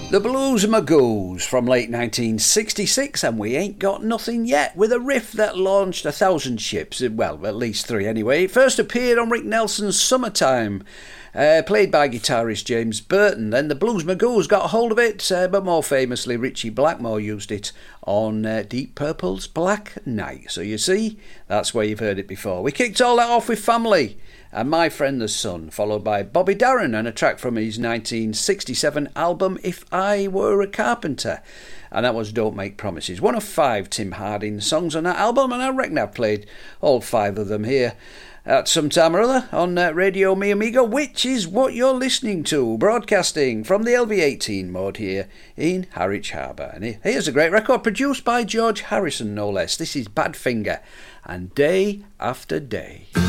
The Blues Magoos from late 1966, and we ain't got nothing yet, with a riff that launched 1,000 ships, well, at least 3 anyway. It first appeared on Rick Nelson's Summertime, played by guitarist James Burton. Then the Blues Magoos got a hold of it, but more famously Ritchie Blackmore used it on Deep Purple's Black Knight. So you see, that's where you've heard it before. We kicked all that off with Family and My Friend the Sun, followed by Bobby Darin and a track from his 1967 album If I Were a Carpenter, and that was Don't Make Promises, one of 5 Tim Harding songs on that album, and I reckon I've played all 5 of them here at some time or other on Radio Mi Amigo, which is what you're listening to, broadcasting from the LV18 mode here in Harwich Harbour. And here's a great record produced by George Harrison, no less. This is Badfinger and Day After Day.